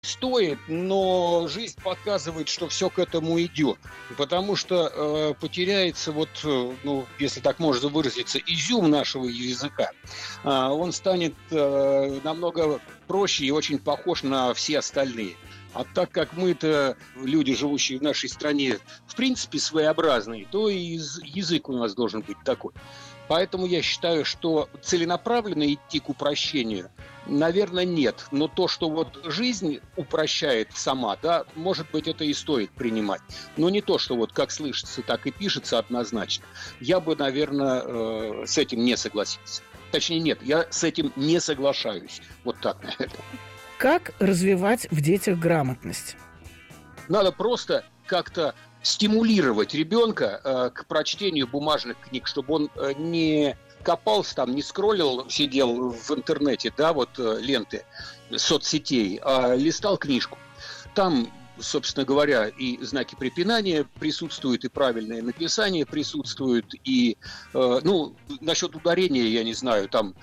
Стоит, но жизнь показывает, что все к этому идет. Потому что потеряется, ну, если так можно выразиться, изюм нашего языка. Он станет намного проще и очень похож на все остальные. А так как мы-то, люди, живущие в нашей стране, в принципе своеобразные, то и язык у нас должен быть такой. Поэтому я считаю, что целенаправленно идти к упрощению, наверное, нет. Но то, что вот жизнь упрощает сама, да, может быть, это и стоит принимать. Но не то, что вот как слышится, так и пишется однозначно. Я бы, наверное, с этим не согласился. Точнее, нет, я с этим не соглашаюсь. Вот так, наверное. Как развивать в детях грамотность? Надо просто как-то стимулировать ребенка к прочтению бумажных книг, чтобы он не копался там, не скроллил, сидел в интернете, да, вот ленты соцсетей, а листал книжку. Там, собственно говоря, и знаки препинания присутствуют, и правильное написание присутствует, и, ну, насчет ударения, я не знаю, там,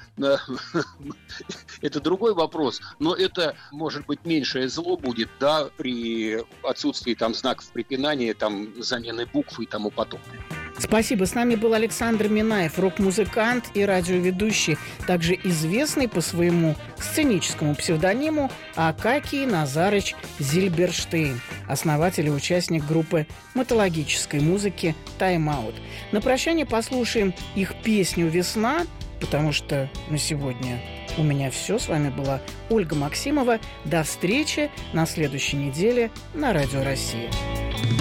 это другой вопрос, но это, может быть, меньшее зло будет, да, при отсутствии там знаков препинания, там, замены букв и тому подобное. Спасибо. С нами был Александр Минаев, рок-музыкант и радиоведущий, также известный по своему сценическому псевдониму Акакий Назарыч Зильберштейн, основатель и участник группы металлогической музыки «Тайм-аут». На прощание послушаем их песню «Весна», потому что на сегодня у меня все. С вами была Ольга Максимова. До встречи на следующей неделе на Радио Россия.